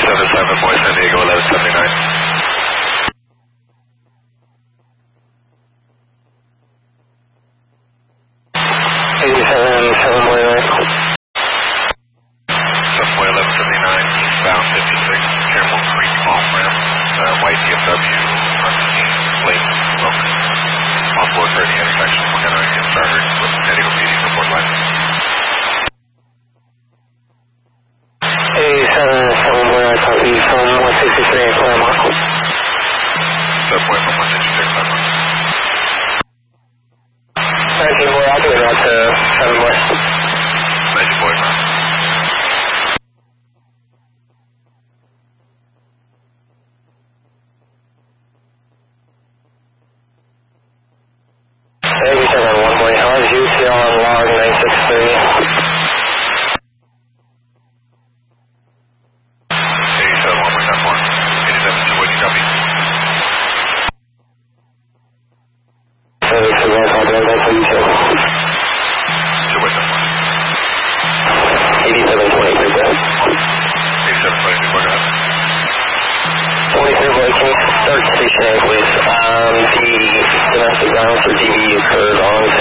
877 Boy San Diego 1179. 7 Boy 1179, eastbound 56, Caramel Creek off-ramp, white BMW, front seat, plate, smoke. Possible for the intersection, we're going to get started with San Diego PD report line. 7 Boy, copy from 163 Claremont. 7 Boy from 163 Claremont. 19 Boy, I'll do it out to 7 Boy. 19 Boy, man. How's UCL on log 963? 87 1 with that one. 87 2 what you copy? 87 1 copy, that's what you said. 2 with that one. 87 23, go ahead. 87 22, go ahead. 23 Boy, can you start station A, please? The domestic violence or DV occurred on